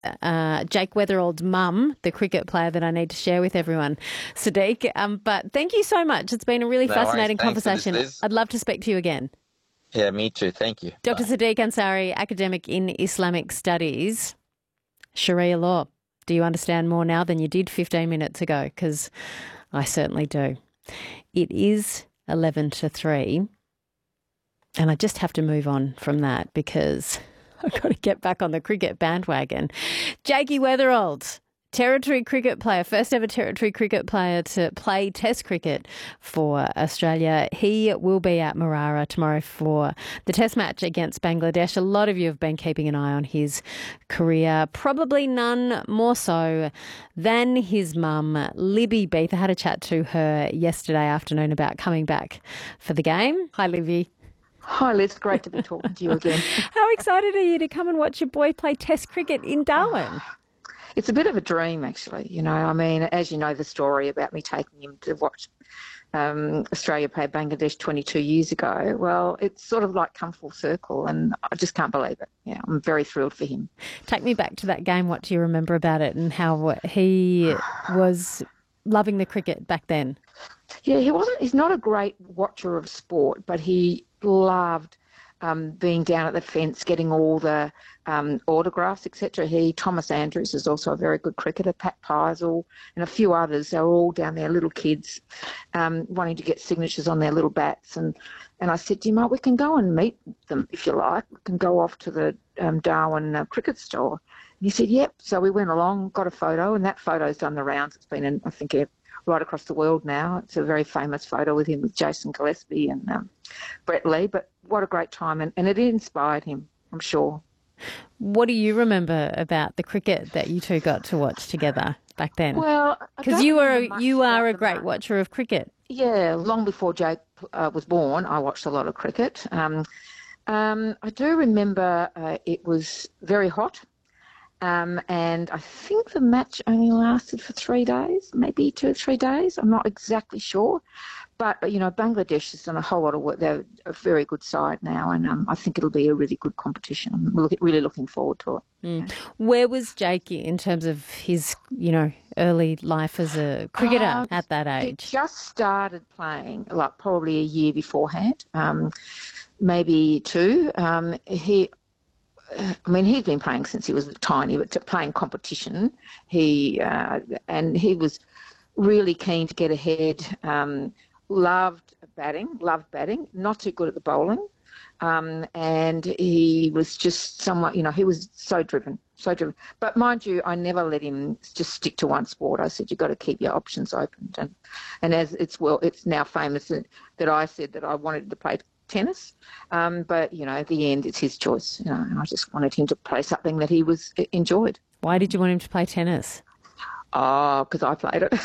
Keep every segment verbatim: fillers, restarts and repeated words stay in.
uh, Jake Weatherald's mum, the cricket player that I need to share with everyone, Sadiq. Um, but thank you so much. It's been a really No worries. fascinating Thanks for this, conversation. Liz. I'd love to speak to you again. Yeah, me too. Thank you. Doctor Bye. Sadiq Ansari, academic in Islamic studies, Sharia law. Do you understand more now than you did fifteen minutes ago? Because I certainly do. It is eleven to three, and I just have to move on from that because I've got to get back on the cricket bandwagon. Jakey Weatherald, Territory cricket player, first ever Territory cricket player to play Test cricket for Australia. He will be at Marara tomorrow for the Test match against Bangladesh. A lot of you have been keeping an eye on his career, probably none more so than his mum, Libby Beath. I had a chat to her yesterday afternoon about coming back for the game. Hi, Libby. Hi, Liz. Great to be talking to you again. How excited are you to come and watch your boy play Test cricket in Darwin? It's a bit of a dream, actually. You know, I mean, as you know, the story about me taking him to watch um, Australia play Bangladesh twenty-two years ago. Well, it's sort of like come full circle, and I just can't believe it. Yeah, I'm very thrilled for him. Take me back to that game. What do you remember about it and how he was loving the cricket back then? Yeah, he wasn't. He's not a great watcher of sport, but he loved um, being down at the fence, getting all the um, autographs, et cetera. He, Thomas Andrews, is also a very good cricketer. Pat Pysel and a few others. They were all down there, little kids, um, wanting to get signatures on their little bats. And and I said to him, "Oh, we can go and meet them if you like. We can go off to the um, Darwin uh, cricket store." And he said, "Yep." So we went along, got a photo, and that photo's done the rounds. It's been, in, I think, right across the world now. It's a very famous photo with him with Jason Gillespie and um, Brett Lee. But what a great time, and, and it inspired him, I'm sure. What do you remember about the cricket that you two got to watch together back then? Well, because you were you are a great watcher of cricket. Yeah, long before Jake uh, was born, I watched a lot of cricket. Um, um, I do remember uh, it was very hot. Um, and I think the match only lasted for three days, maybe two or three days. I'm not exactly sure. But, you know, Bangladesh has done a whole lot of work. They're a very good side now, and um, I think it'll be a really good competition. I'm look, really looking forward to it. Mm. Where was Jake in terms of his, you know, early life as a cricketer uh, at that age? He just started playing, like probably a year beforehand, um, maybe two. Um, he... I mean, he'd been playing since he was tiny, but to playing competition, he uh, and he was really keen to get ahead. Um, loved batting, loved batting. Not too good at the bowling, um, and he was just somewhat, you know, he was so driven, so driven. But mind you, I never let him just stick to one sport. I said you've got to keep your options open, and and as it's well, it's now famous that, that I said that I wanted to play tennis, um, but you know, at the end, it's his choice. You know, and I just wanted him to play something that he was enjoyed. Why did you want him to play tennis? Oh, because I played it.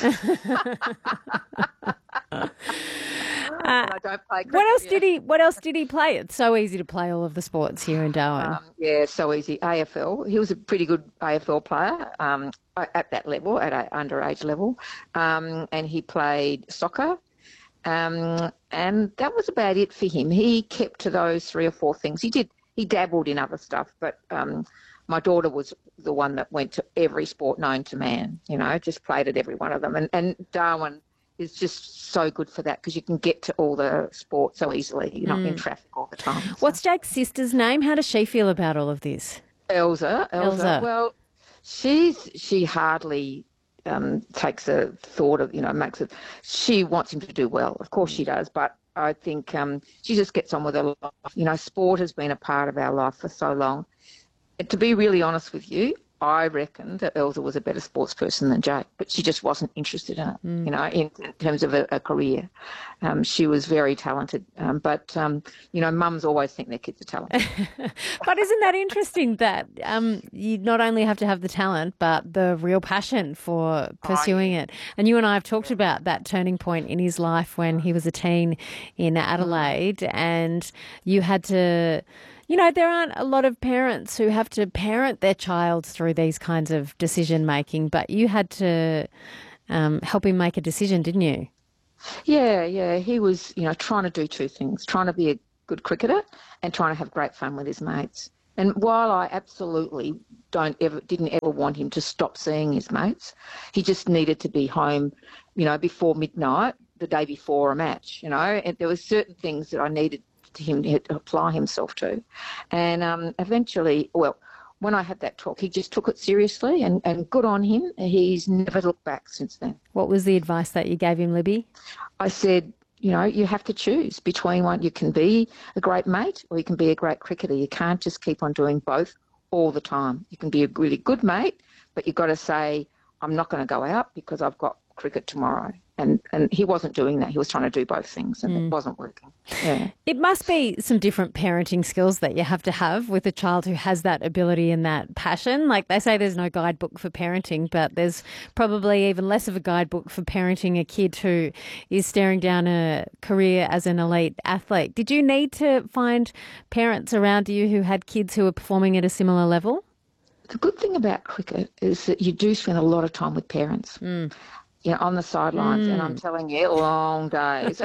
uh, I don't play cricket, what else yeah. did he? What else did he play? It's so easy to play all of the sports here in Darwin. Um, yeah, so easy. A F L. He was a pretty good A F L player um, at that level, at a underage level, um, and he played soccer. Um, and that was about it for him. He kept to those three or four things. He did. He dabbled in other stuff, but um, my daughter was the one that went to every sport known to man. You know, just played at every one of them. And, and Darwin is just so good for that because you can get to all the sports so easily. You're not mm. in traffic all the time. So. What's Jake's sister's name? How does she feel about all of this? Elsa. Elsa. Elsa. Well, she's she hardly. Um, takes a thought of, you know, makes it, she wants him to do well. Of course she does, but I think um, she just gets on with her life. You know, sport has been a part of our life for so long. And to be really honest with you, I reckon that Elsa was a better sports person than Jake, but she just wasn't interested in it, mm. you know, in, in terms of a, a career. Um, she was very talented, um, but, um, you know, mums always think their kids are talented. But isn't that interesting that um, you not only have to have the talent, but the real passion for pursuing oh, yeah. it? And you and I have talked yeah. about that turning point in his life when he was a teen in Adelaide mm. and you had to... You know, there aren't a lot of parents who have to parent their child through these kinds of decision making, but you had to um, help him make a decision, didn't you? Yeah, yeah. He was, you know, trying to do two things, trying to be a good cricketer and trying to have great fun with his mates. And while I absolutely don't ever didn't ever want him to stop seeing his mates, he just needed to be home, you know, before midnight the day before a match, you know. And there were certain things that I needed to him to apply himself to, and um, eventually, well, when I had that talk, he just took it seriously, and, and good on him. He's never looked back since then. What was the advice that you gave him, Libby? I said, you know, you have to choose between one. You can be a great mate or you can be a great cricketer. You can't just keep on doing both all the time. You can be a really good mate, but you've got to say, I'm not going to go out because I've got cricket tomorrow. And and he wasn't doing that. He was trying to do both things, and mm. it wasn't working. Yeah. It must be some different parenting skills that you have to have with a child who has that ability and that passion. Like they say there's no guidebook for parenting, but there's probably even less of a guidebook for parenting a kid who is staring down a career as an elite athlete. Did you need to find parents around you who had kids who were performing at a similar level? The good thing about cricket is that you do spend a lot of time with parents. Mm. You know, on the sidelines, mm. and I'm telling you, long days.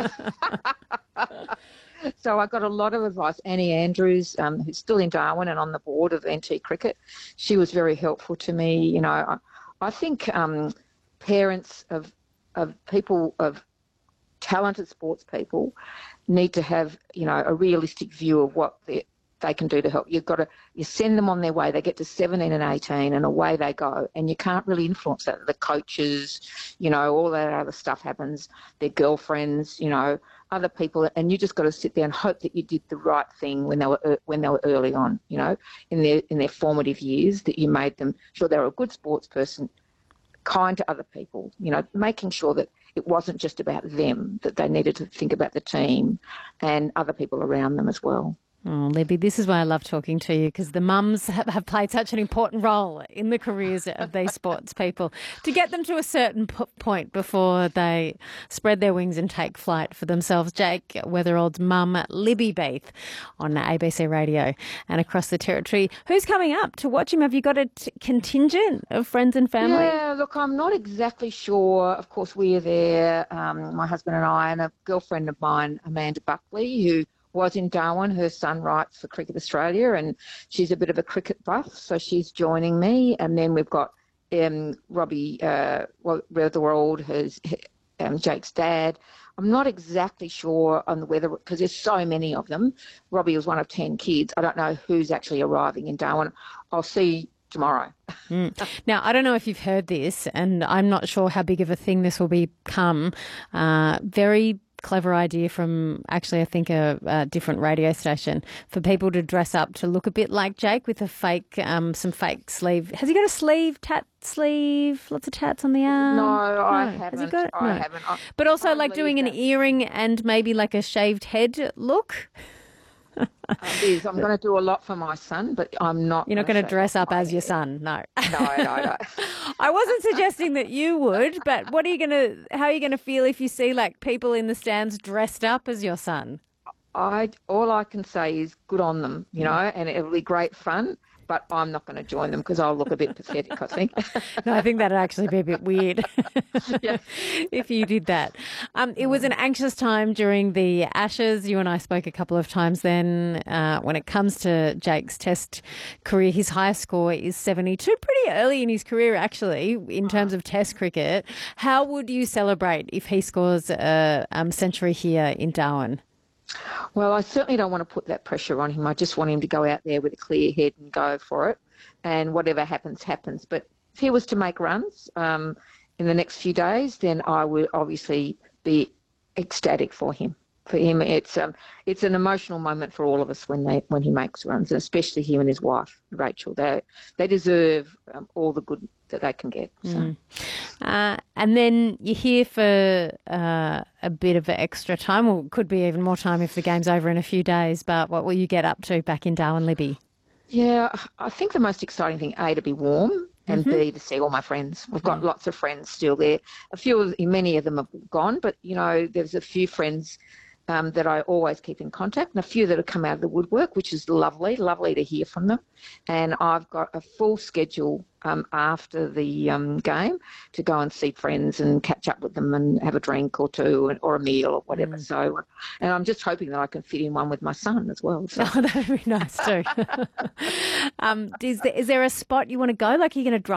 So I got a lot of advice. Annie Andrews, um, who's still in Darwin and on the board of N T Cricket, she was very helpful to me. You know, I, I think um, parents of of people of talented sports people need to have, you know, a realistic view of what they they can do to help. You've got to you send them on their way. They get to seventeen and eighteen and away they go. And you can't really influence that. The coaches, you know, all that other stuff happens. Their girlfriends, you know, other people. And you just got to sit there and hope that you did the right thing when they were when they were early on, you know, in their in their formative years, that you made them sure they were a good sports person, kind to other people, you know, making sure that it wasn't just about them, that they needed to think about the team and other people around them as well. Oh, Libby, this is why I love talking to you, because the mums have, have played such an important role in the careers of these sports people to get them to a certain p- point before they spread their wings and take flight for themselves. Jake Weatherald's mum, Libby Beath, on A B C Radio and across the territory. Who's coming up to watch him? Have you got a t- contingent of friends and family? Yeah, look, I'm not exactly sure. Of course, we are there, um, my husband and I, and a girlfriend of mine, Amanda Buckley, who was in Darwin. Her son writes for Cricket Australia, and she's a bit of a cricket buff, so she's joining me. And then we've got um, Robbie uh, Weatherald, who's um, Jake's dad. I'm not exactly sure on the weather because there's so many of them. Robbie was one of ten kids. I don't know who's actually arriving in Darwin. I'll see tomorrow. mm. Now, I don't know if you've heard this, and I'm not sure how big of a thing this will become. Uh, very clever idea from actually I think a, a different radio station for people to dress up to look a bit like Jake with a fake, um, some fake sleeve. Has he got a sleeve, tat sleeve, lots of tats on the arm? No, no. I haven't. Has he got it? No. I haven't. I, but also I like doing an that. earring and maybe like a shaved head look. uh, is. I'm going to do a lot for my son, but I'm not. You're not going to dress up as your son, no. No, no, no. I wasn't suggesting that you would, but what are you going to? How are you going to feel if you see like people in the stands dressed up as your son? I all I can say is good on them, you know, and it'll be great fun. But I'm not going to join them because I'll look a bit pathetic, I think. No, I think that'd actually be a bit weird if you did that. Um, it was an anxious time during the Ashes. You and I spoke a couple of times then. Uh, when it comes to Jake's Test career, his highest score is seventy-two, pretty early in his career, actually, in terms of Test cricket. How would you celebrate if he scores a um, century here in Darwin? Well, I certainly don't want to put that pressure on him. I just want him to go out there with a clear head and go for it. And whatever happens, happens. But if he was to make runs um, in the next few days, then I would obviously be ecstatic for him. For him, it's um, it's an emotional moment for all of us when they when he makes runs, and especially him and his wife, Rachel. They they deserve um, all the good that they can get. So. Mm. Uh, and then you're here for uh, a bit of extra time, or could be even more time if the game's over in a few days. But what will you get up to back in Darwin, Libby? Yeah, I think the most exciting thing, A, to be warm, and mm-hmm. B, to see all my friends. We've got mm. lots of friends still there. A few, of, many of them have gone, but, you know, there's a few friends um, that I always keep in contact, and a few that have come out of the woodwork, which is lovely, lovely to hear from them. And I've got a full schedule um, after the um, game to go and see friends and catch up with them and have a drink or two or a meal or whatever. Mm. So, and I'm just hoping that I can fit in one with my son as well. So. Oh, that would be nice too. um, is, there, is there a spot you want to go? Like, are you going to drive